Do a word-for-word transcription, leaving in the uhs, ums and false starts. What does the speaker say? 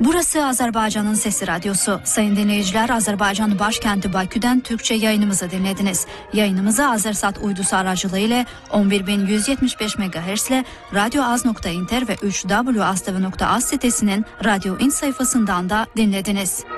Burası Azerbaycan'ın Sesi Radyosu. Sayın dinleyiciler, Azerbaycan başkenti Bakü'den Türkçe yayınımızı dinlediniz. Yayınımızı Azersat uydusu aracılığıyla on bir bin yüz yetmiş beş megahertz ile radyoaz nokta inter ve üç w az t v nokta az sitesinin Radyo İn sayfasından da dinlediniz.